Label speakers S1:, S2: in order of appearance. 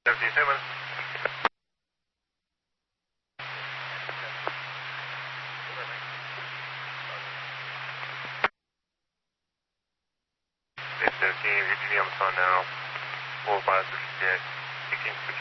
S1: 77. It's 13, Virginia, I'm on now. 45, 58, 16.